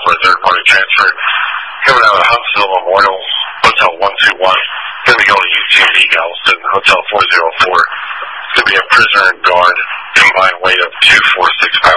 for a third-party transfer. Coming out of Huntsville Memorial, Hotel 121. Going to be going to UTMB Galveston, Hotel 404. It's going to be a prisoner and guard, combined weight of 246 pounds.